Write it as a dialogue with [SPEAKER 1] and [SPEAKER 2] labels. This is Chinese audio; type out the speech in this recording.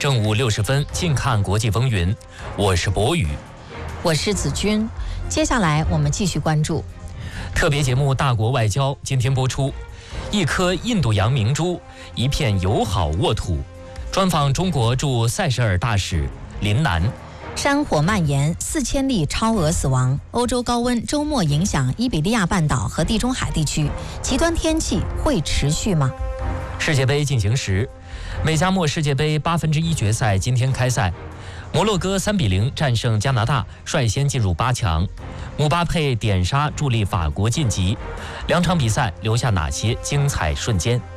[SPEAKER 1] 正午60分，近看国际风云。我是博宇，
[SPEAKER 2] 我是子君。接下来我们继续关注
[SPEAKER 1] 特别节目《大国外交》，今天播出一颗印度洋明珠，一片友好沃土。专访中国驻塞舌尔大使林楠。
[SPEAKER 2] 山火蔓延，4000例超额死亡。欧洲高温周末影响伊比利亚半岛和地中海地区，极端天气会持续吗？
[SPEAKER 1] 世界杯进行时，美加墨世界杯1/8决赛今天开赛，摩洛哥3-0战胜加拿大，率先进入8强。姆巴佩点杀助力法国晋级。两场比赛留下哪些精彩瞬间？